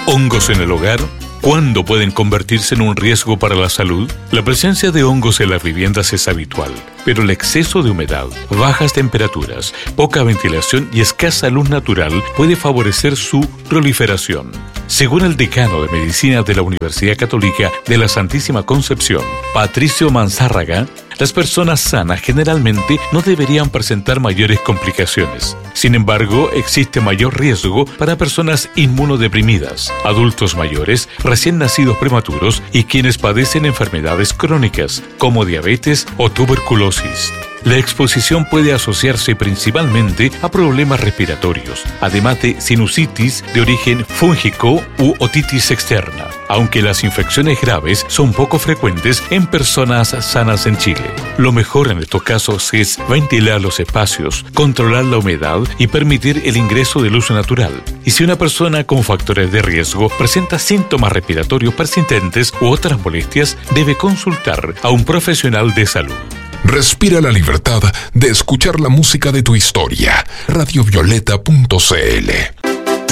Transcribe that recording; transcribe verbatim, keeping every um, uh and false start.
¿Hongos en el hogar? ¿Cuándo pueden convertirse en un riesgo para la salud? La presencia de hongos en las viviendas es habitual, pero el exceso de humedad, bajas temperaturas, poca ventilación y escasa luz natural puede favorecer su proliferación. Según el decano de Medicina de la Universidad Católica de la Santísima Concepción, Patricio Manzárraga, las personas sanas generalmente no deberían presentar mayores complicaciones. Sin embargo, existe mayor riesgo para personas inmunodeprimidas, adultos mayores, recién nacidos prematuros y quienes padecen enfermedades crónicas como diabetes o tuberculosis. La exposición puede asociarse principalmente a problemas respiratorios, además de sinusitis de origen fúngico u otitis externa, aunque las infecciones graves son poco frecuentes en personas sanas en Chile. Lo mejor en estos casos es ventilar los espacios, controlar la humedad y permitir el ingreso de luz natural. Y si una persona con factores de riesgo presenta síntomas respiratorios persistentes u otras molestias, debe consultar a un profesional de salud. Respira la libertad de escuchar la música de tu historia. radio violeta punto c l